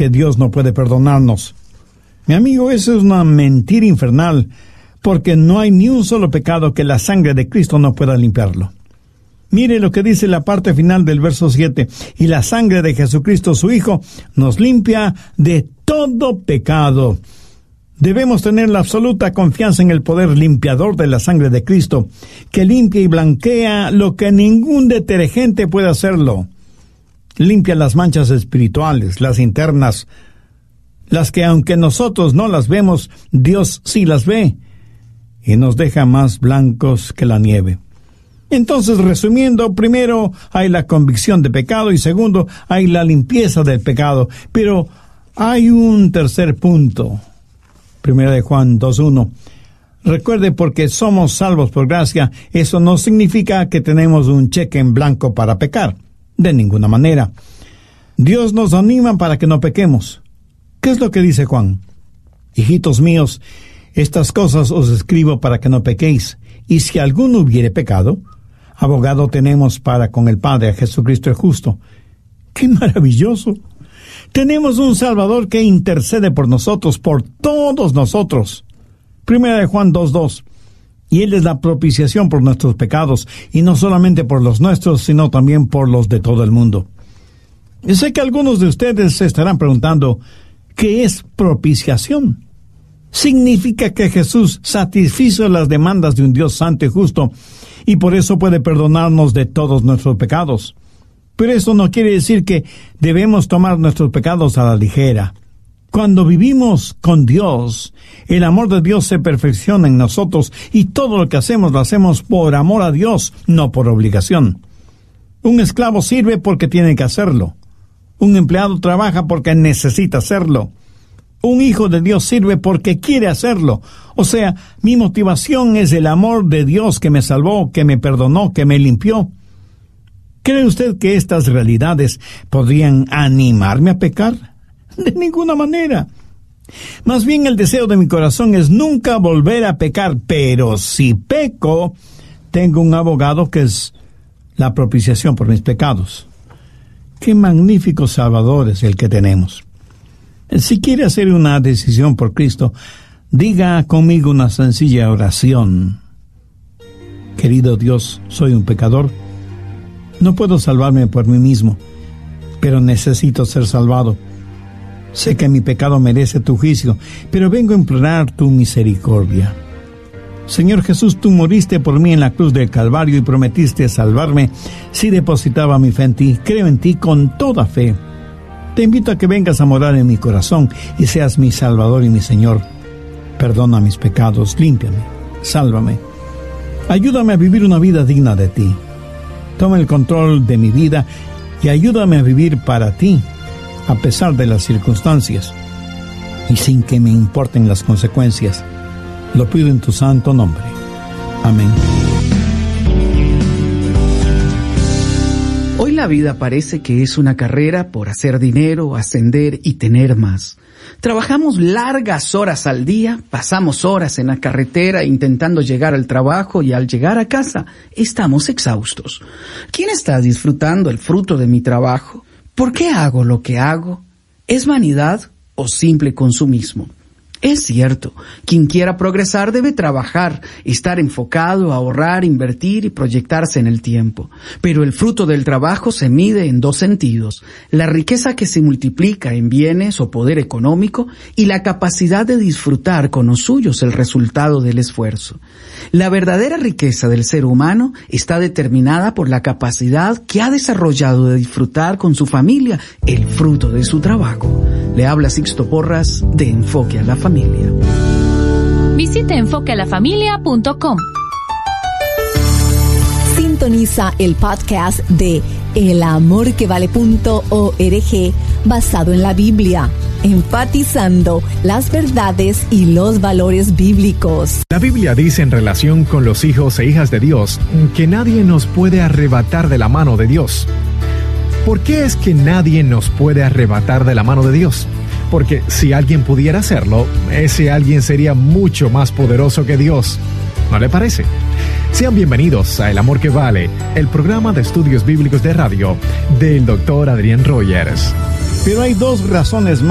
que Dios no puede perdonarnos. Mi amigo, eso es una mentira infernal, porque no hay ni un solo pecado que la sangre de Cristo no pueda limpiarlo. Mire lo que dice la parte final del verso 7. Y la sangre de Jesucristo, su Hijo, nos limpia de todo pecado. Debemos tener la absoluta confianza en el poder limpiador de la sangre de Cristo, que limpia y blanquea lo que ningún detergente puede hacerlo. Limpia las manchas espirituales, las internas, las que aunque nosotros no las vemos, Dios sí las ve, y nos deja más blancos que la nieve. Entonces, resumiendo, primero hay la convicción de pecado y segundo hay la limpieza del pecado. Pero hay un tercer punto. 1 Juan 2:1. Recuerde, porque somos salvos por gracia, eso no significa que tenemos un cheque en blanco para pecar. De ninguna manera. Dios nos anima para que no pequemos. ¿Qué es lo que dice Juan? Hijitos míos, estas cosas os escribo para que no pequéis. Y si alguno hubiere pecado, abogado tenemos para con el Padre, a Jesucristo el justo. ¡Qué maravilloso! Tenemos un Salvador que intercede por nosotros, por todos nosotros. 1 Juan 2:2. Y Él es la propiciación por nuestros pecados, y no solamente por los nuestros, sino también por los de todo el mundo. Yo sé que algunos de ustedes se estarán preguntando, ¿qué es propiciación? Significa que Jesús satisfizo las demandas de un Dios santo y justo, y por eso puede perdonarnos de todos nuestros pecados. Pero eso no quiere decir que debemos tomar nuestros pecados a la ligera. Cuando vivimos con Dios, el amor de Dios se perfecciona en nosotros, y todo lo que hacemos lo hacemos por amor a Dios, no por obligación. Un esclavo sirve porque tiene que hacerlo. Un empleado trabaja porque necesita hacerlo. Un hijo de Dios sirve porque quiere hacerlo. O sea, mi motivación es el amor de Dios que me salvó, que me perdonó, que me limpió. ¿Cree usted que estas realidades podrían animarme a pecar? De ninguna manera. Más bien el deseo de mi corazón es nunca volver a pecar, pero si peco, tengo un abogado que es la propiciación por mis pecados. Qué magnífico Salvador es el que tenemos. Si quiere hacer una decisión por Cristo, diga conmigo una sencilla oración. Querido Dios, soy un pecador. No puedo salvarme por mí mismo, pero necesito ser salvado. Sé que mi pecado merece tu juicio, pero vengo a implorar tu misericordia. Señor Jesús, tú moriste por mí en la cruz del Calvario y prometiste salvarme si depositaba mi fe en ti. Creo en ti con toda fe. Te invito a que vengas a morar en mi corazón y seas mi Salvador y mi Señor. Perdona mis pecados, límpiame, sálvame. Ayúdame a vivir una vida digna de ti. Toma el control de mi vida y ayúdame a vivir para ti, a pesar de las circunstancias y sin que me importen las consecuencias. Lo pido en tu santo nombre. Amén. Hoy la vida parece que es una carrera por hacer dinero, ascender y tener más. Trabajamos largas horas al día, pasamos horas en la carretera intentando llegar al trabajo y al llegar a casa estamos exhaustos. ¿Quién está disfrutando el fruto de mi trabajo? ¿Por qué hago lo que hago? ¿Es vanidad o simple consumismo? Es cierto, quien quiera progresar debe trabajar, estar enfocado, ahorrar, invertir y proyectarse en el tiempo. Pero el fruto del trabajo se mide en dos sentidos: la riqueza que se multiplica en bienes o poder económico y la capacidad de disfrutar con los suyos el resultado del esfuerzo. La verdadera riqueza del ser humano está determinada por la capacidad que ha desarrollado de disfrutar con su familia el fruto de su trabajo. Le habla Sixto Porras de Enfoque a la Familia. Visite enfoquealafamilia.com. Sintoniza el podcast de elamorquevale.org basado en la Biblia, enfatizando las verdades y los valores bíblicos. La Biblia dice en relación con los hijos e hijas de Dios que nadie nos puede arrebatar de la mano de Dios. ¿Por qué es que nadie nos puede arrebatar de la mano de Dios? Porque si alguien pudiera hacerlo, ese alguien sería mucho más poderoso que Dios. ¿No le parece? Sean bienvenidos a El Amor que Vale, el programa de estudios bíblicos de radio del Dr. Adrián Rogers. Pero hay dos razones más